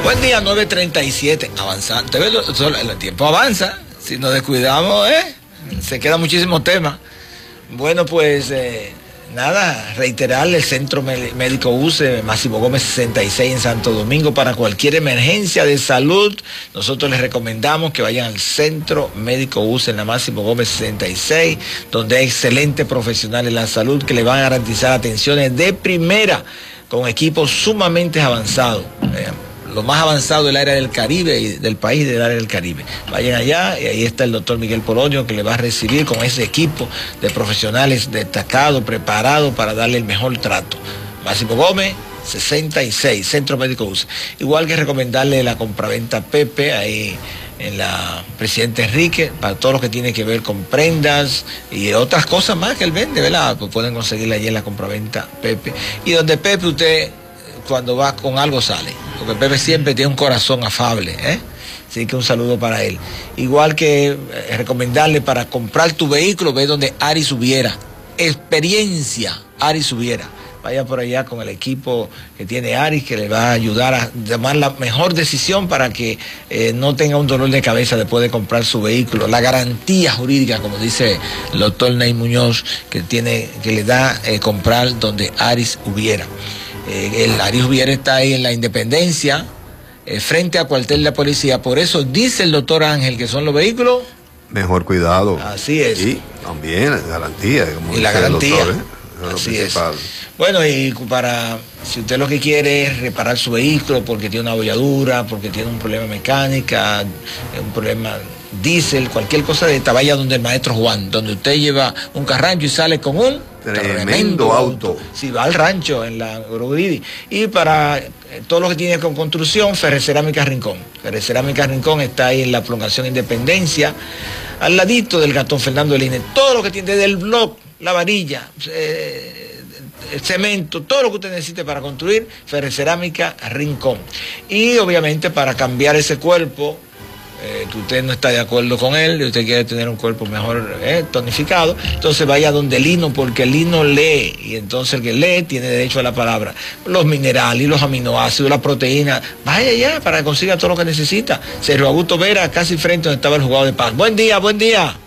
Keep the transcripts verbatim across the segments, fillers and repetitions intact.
Buen día, nueve treinta y siete, avanzando. ¿Te ves? El tiempo avanza. Si nos descuidamos, ¿eh? Se queda muchísimo tema. Bueno, pues eh, nada, reiterarle el Centro Médico U C E, Máximo Gómez sesenta y seis en Santo Domingo. Para cualquier emergencia de salud, nosotros les recomendamos que vayan al Centro Médico U C E en la Máximo Gómez sesenta y seis, donde hay excelentes profesionales en la salud que le van a garantizar atenciones de primera con equipos sumamente avanzados. Eh, lo más avanzado del área del Caribe y del país del área del Caribe. Vayan allá y ahí está el doctor Miguel Polonio, que le va a recibir con ese equipo de profesionales destacados, preparados para darle el mejor trato. Máximo Gómez sesenta y seis, Centro Médico U C E. Igual que recomendarle la compraventa Pepe ahí en la Presidente Enrique, para todo lo que tiene que ver con prendas y otras cosas más que él vende, ¿verdad? Pues pueden conseguirla allí en la compraventa Pepe. Y donde Pepe, usted cuando va con algo sale, porque Pepe siempre tiene un corazón afable, ¿eh? Así que un saludo para él. Igual que eh, recomendarle para comprar tu vehículo, ve donde Aris Hubiera. Experiencia, Aris Hubiera. Vaya por allá con el equipo que tiene Aris, que le va a ayudar a tomar la mejor decisión para que eh, no tenga un dolor de cabeza después de comprar su vehículo. La garantía jurídica, como dice el doctor Ney Muñoz, que, tiene, que le da eh, comprar donde Aris Hubiera. Eh, el Aris Hubiera está ahí en la Independencia, eh, frente a cuartel de la policía. Por eso dice el doctor Ángel que son los vehículos mejor cuidado. Así es. Y también la garantía. Como y la garantía. Doctor, ¿eh? Así es. Bueno, y para, si usted lo que quiere es reparar su vehículo porque tiene una bolladura, porque tiene un problema mecánica, un problema diésel, cualquier cosa de esta, vaya donde el maestro Juan, donde usted lleva un carrancho y sale con un tremendo, tremendo auto. auto. Si va al rancho en la Grogridi. Y para eh, todo lo que tiene con construcción, Ferrecerámica Rincón. Ferrecerámica Rincón está ahí en la prolongación Independencia, al ladito del Gastón Fernando del I N E. Todo lo que tiene, desde el bloc, la varilla, eh, el cemento, todo lo que usted necesite para construir, Ferrecerámica Rincón. Y obviamente para cambiar ese cuerpo, Eh, que usted no está de acuerdo con él, y usted quiere tener un cuerpo mejor eh, tonificado, entonces vaya donde Lino, porque Lino lee, y entonces el que lee tiene derecho a la palabra. Los minerales y los aminoácidos, la proteína, vaya allá para que consiga todo lo que necesita. Cerro Augusto Vera, casi frente donde estaba el jugador de paz. Buen día, buen día.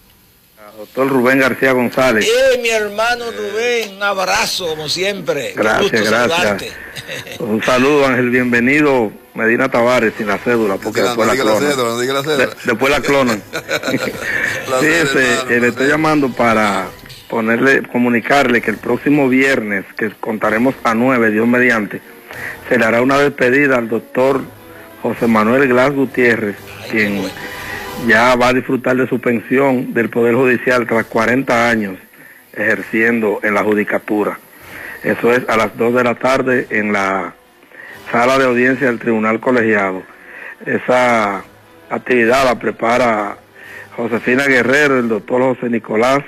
Doctor Rubén García González. Eh, mi hermano Rubén, un abrazo como siempre. Gracias, gracias. Saludarte. Un saludo, Ángel, bienvenido. Medina Tavares sin la cédula, porque no, después no la clonan. La cédula, no diga la cédula. De, después la clonan. Fíjese, eh, le estoy llamando para ponerle, comunicarle que el próximo viernes, que contaremos a nueve, Dios mediante, se le hará una despedida al doctor José Manuel Glass Gutiérrez, Ay, quien bueno. ya va a disfrutar de su pensión del Poder Judicial tras cuarenta años ejerciendo en la judicatura. Eso es a las dos de la tarde en la sala de audiencia del Tribunal Colegiado. Esa actividad la prepara Josefina Guerrero, el doctor José Nicolás,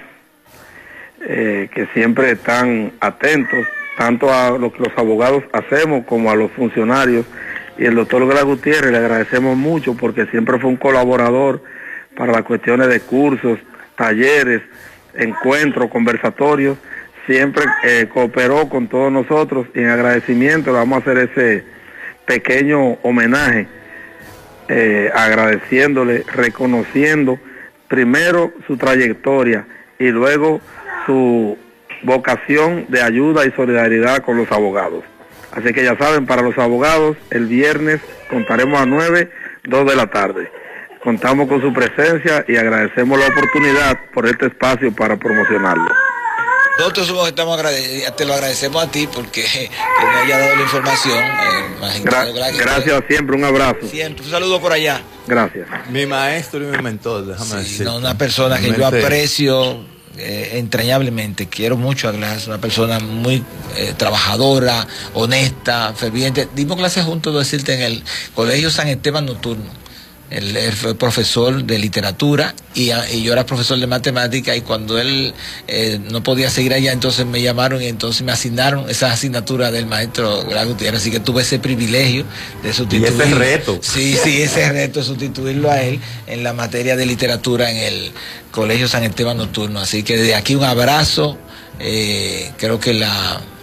eh, que siempre están atentos tanto a lo que los abogados hacemos como a los funcionarios, y el doctor Glass Gutiérrez le agradecemos mucho porque siempre fue un colaborador para las cuestiones de cursos, talleres, encuentros, conversatorios. Siempre eh, cooperó con todos nosotros, y en agradecimiento le vamos a hacer ese pequeño homenaje, eh, agradeciéndole, reconociendo primero su trayectoria y luego su vocación de ayuda y solidaridad con los abogados. Así que ya saben, para los abogados, el viernes contaremos a nueve, dos de la tarde. Contamos con su presencia y agradecemos la oportunidad por este espacio para promocionarlo. Nosotros somos, estamos agradecidos, te lo agradecemos a ti porque que nos haya dado la información. Eh, Gra gracias siempre, un abrazo. Siempre, un saludo por allá. Gracias. Mi maestro y mi mentor, déjame sí, decir. No, una persona que yo aprecio eh, entrañablemente, quiero mucho a Glass, una persona muy eh, trabajadora, honesta, ferviente. Dimos clases juntos, decirte, en el Colegio San Esteban Nocturno. Él, él fue profesor de literatura y, y yo era profesor de matemática, y cuando él eh, no podía seguir allá, entonces me llamaron y entonces me asignaron esa asignatura del maestro Glass Gutiérrez, así que tuve ese privilegio de sustituirlo. Y ese reto. Sí, sí, ese reto, sustituirlo a él en la materia de literatura en el Colegio San Esteban Nocturno. Así que de aquí un abrazo, eh, creo que la...